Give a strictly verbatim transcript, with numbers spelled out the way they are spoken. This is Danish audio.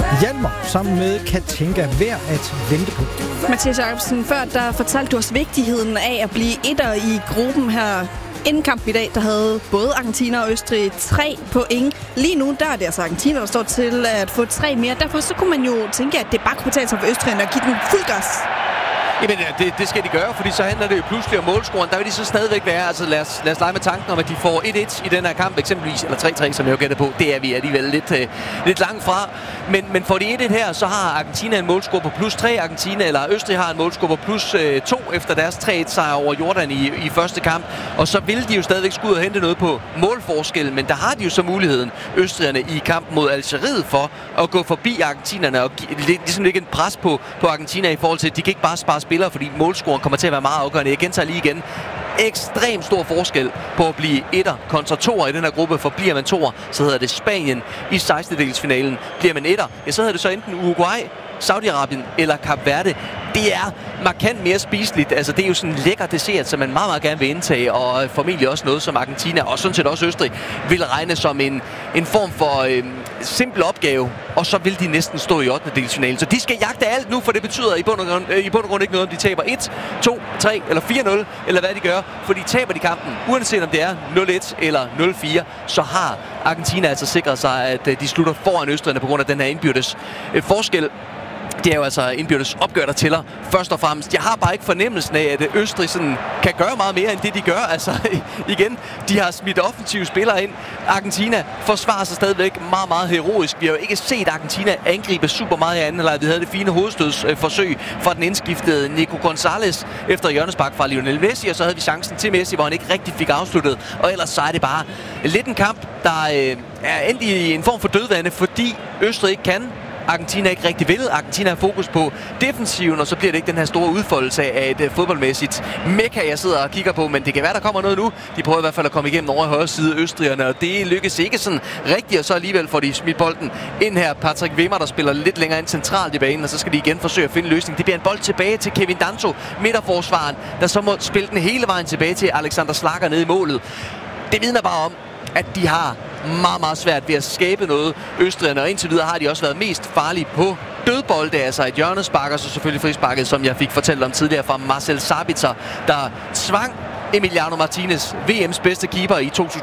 Hjalmar sammen med Katinka værd at vente på. Mathias Jacobsen, før der fortalte du os vigtigheden af at blive etter i gruppen her. Inden kampen i dag, der havde både Argentina og Østrig tre point. Lige nu, der er det altså Argentina, der står til at få tre mere. Derfor så kunne man jo tænke, at det bare kunne betale sig for Østrig at give den fuld gas. Jamen, det, det skal de gøre, fordi så handler det jo pludselig om målscoren. Der vil de så stadigvæk være. Altså, lad os, lad os lege med tanken om, at de får et-et i den her kamp, eksempelvis, eller tre-tre, som jeg jo gætter på. Det er vi alligevel lidt, uh, lidt langt fra. Men, men får de et-et her, så har Argentina en målscore på plus tre. Argentina eller Østrig har en målscore på plus to uh, efter deres tre-et-sejr over Jordan i, i første kamp. Og så vil de jo stadigvæk skulle ud og hente noget på målforskel. Men der har de jo så muligheden, østrigerne, i kampen mod Algeriet for at gå forbi argentinerne og ligesom lægge en pres på, på Argentina i forhold til, at de kan ikke bare spare spillere, fordi målscoren kommer til at være meget afgørende. Jeg gentager lige igen. Ekstremt stor forskel på at blive etter kontra toer i den her gruppe, for bliver man toer, så hedder det Spanien i sekstendedelsfinalen. Bliver man etter, ja, så hedder det så enten Uruguay, Saudi-Arabien eller Kap Verde. Det er markant mere spiseligt. Altså, det er jo sådan en lækker dessert, som man meget, meget gerne vil indtage, og formentlig også noget, som Argentina og sådan set også Østrig vil regne som en, en form for øh, simpel opgave, og så vil de næsten stå i ottende delsfinalen. Så de skal jagte alt nu, for det betyder i bund og grund, øh, i bund og grund ikke noget, om de taber et, to, tre eller fire nul, eller hvad de gør, for de taber de kampen, uanset om det er nul-et eller nul-fire, så har Argentina altså sikret sig, at øh, de slutter foran østrigerne på grund af den her indbyrdes øh, forskel. Det er jo altså indbyrdes opgør, der tæller først og fremmest. Jeg har bare ikke fornemmelsen af, at Østrig sådan kan gøre meget mere, end det de gør. Altså igen, de har smidt offensive spillere ind. Argentina forsvarer sig stadigvæk meget, meget heroisk. Vi har jo ikke set Argentina angribe super meget i anden halvleg. Vi havde det fine hovedstødsforsøg fra den indskiftede Nico Gonzalez efter hjørnespark fra Lionel Messi, og så havde vi chancen til Messi, hvor han ikke rigtig fik afsluttet. Og ellers så er det bare lidt en kamp, der øh, er endt i en form for dødvande, fordi Østrig ikke kan. Argentina ikke rigtig vil. Argentina har fokus på defensiven, og så bliver det ikke den her store udfoldelse af et uh, fodboldmæssigt mekka, jeg sidder og kigger på, men det kan være, der kommer noget nu. De prøver i hvert fald at komme igennem over i højre side, østrigerne, og det lykkes ikke sådan rigtigt, og så alligevel får de smidt bolden ind her. Patrick Wimmer, der spiller lidt længere ind centralt i banen, og så skal de igen forsøge at finde en løsning. Det bliver en bold tilbage til Kevin Danso, midterforsvaren, der så må spille den hele vejen tilbage til Alexander Schlager nede i målet. Det vidner bare om, at de har meget, meget svært ved at skabe noget, østrigerne, og indtil videre har de også været mest farlige på dødbolde, altså et hjørnespark, og så selvfølgelig frisparket, som jeg fik fortalt om tidligere fra Marcel Sabitzer, der tvang Emiliano Martinez, V M's bedste keeper i to tusind